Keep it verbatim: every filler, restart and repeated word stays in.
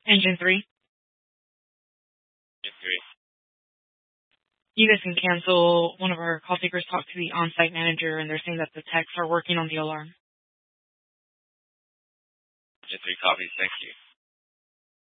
Engine three. Engine three. You guys can cancel. One of our call takers talked to the on-site manager, and they're saying that the techs are working on the alarm. Engine three copies. Thank you.